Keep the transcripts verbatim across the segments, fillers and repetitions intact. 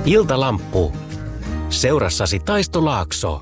Iltalamppu. Seurassasi Taisto Laakso.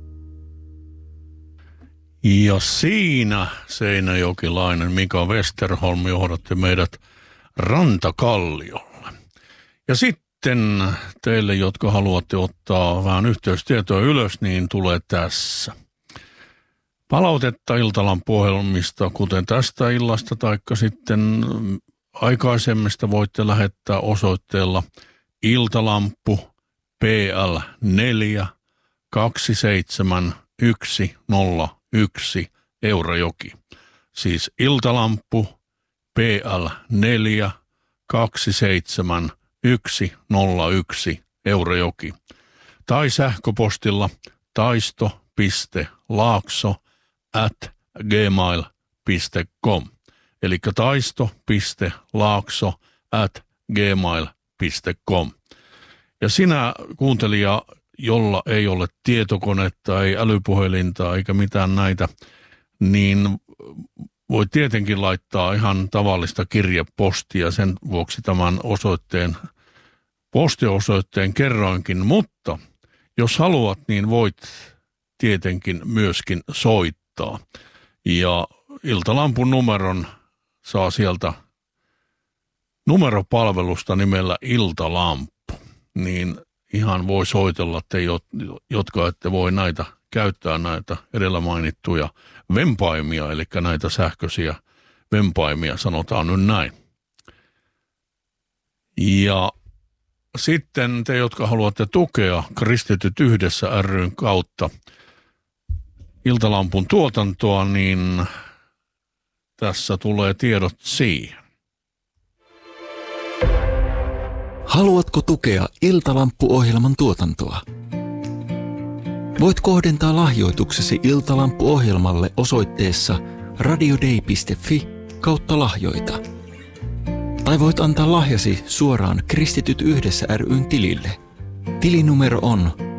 Ja siinä seinäjokilainen Mika Westerholm johdatte meidät Rantakalliolle. Ja sitten teille, jotka haluatte ottaa vähän yhteystietoa ylös, niin tulee tässä. Palautetta Iltalampu-ohjelmista, kuten tästä illasta, taikka sitten aikaisemmista voitte lähettää osoitteella Iltalampu P L neljä kaksi seitsemän yksi nolla yksi Eurajoki. Siis Iltalampu P L neljä kaksi seitsemän yksi nolla yksi Eurajoki. Tai sähköpostilla taisto piste laakso at gmail piste com. Eli taisto piste laakso at gmail piste com. Ja sinä kuuntelija, jolla ei ole tietokonetta, ei älypuhelinta eikä mitään näitä, niin voi tietenkin laittaa ihan tavallista kirjepostia, sen vuoksi tämän osoitteen, postiosoitteen kerroinkin, mutta jos haluat, niin voit tietenkin myöskin soittaa. Ja Iltalampun numeron saa sieltä numeropalvelusta nimellä Iltalampu, niin ihan voi soitella te, jotka ette voi näitä käyttää näitä edellä mainittuja vempaimia, eli näitä sähköisiä vempaimia, sanotaan nyt näin. Ja sitten te, jotka haluatte tukea Kristityt yhdessä ry:n kautta Iltalampun tuotantoa, niin tässä tulee tiedot siihen. Haluatko tukea Iltalampu-ohjelman tuotantoa? Voit kohdentaa lahjoituksesi Iltalampu-ohjelmalle osoitteessa radiodei piste fi kautta lahjoita. Tai voit antaa lahjasi suoraan Kristityt yhdessä ry:n tilille. Tilinumero on